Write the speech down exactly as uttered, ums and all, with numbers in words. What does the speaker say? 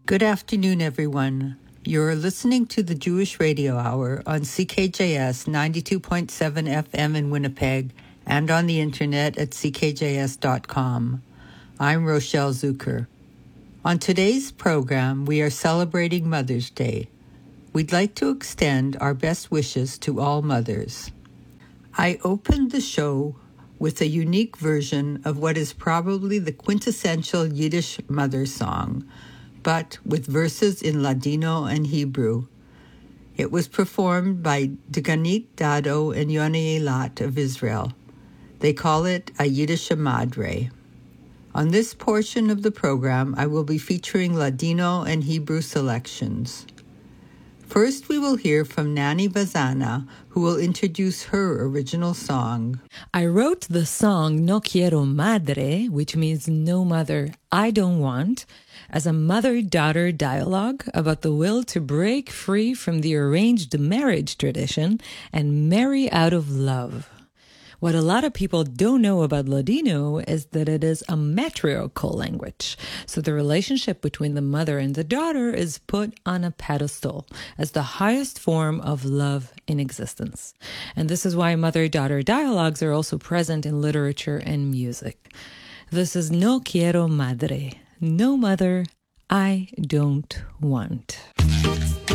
Good afternoon, everyone. You're listening to the Jewish Radio Hour on C K J S ninety-two point seven F M in Winnipeg and on the internet at c k j s dot com. I'm Rochelle Zucker. On today's program, we are celebrating Mother's Day. We'd like to extend our best wishes to all mothers. I opened the show with a unique version of what is probably the quintessential Yiddish mother song, but with verses in Ladino and Hebrew. It was performed by Deganit Dado and Yoni Eilat of Israel. They call it a Yiddish Madre. On this portion of the program, I will be featuring Ladino and Hebrew selections. First, we will hear from Nani Vazana, who will introduce her original song. I wrote the song No Quiero Madre, which means no mother, I don't want, as a mother-daughter dialogue about the will to break free from the arranged marriage tradition and marry out of love. What a lot of people don't know about Ladino is that it is a matriarchal language. So the relationship between the mother and the daughter is put on a pedestal as the highest form of love in existence. And this is why mother-daughter dialogues are also present in literature and music. This is No Quiero Madre. No mother, I don't want.